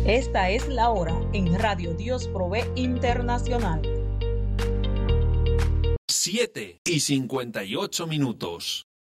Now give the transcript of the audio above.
Esta es la hora en Radio Dios Provee Internacional. 7:58.